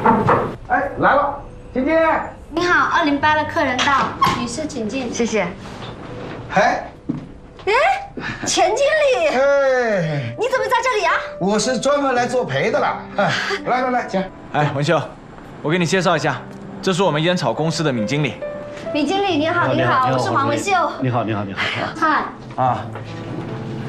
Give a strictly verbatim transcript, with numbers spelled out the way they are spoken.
哎，来了，姐姐。 您好，二零八的客人到，女士请进。 谢谢。 哎， 哎，钱经理， 哎， 你怎么在这里啊？ 我是专门来作陪的啦。哎，来来来，请。 哎，文秀，我给你介绍一下，这是我们烟草公司的闵经理。 闵经理您好，您好，我是黄文秀。 你好，你好，你好。 嗨。 啊，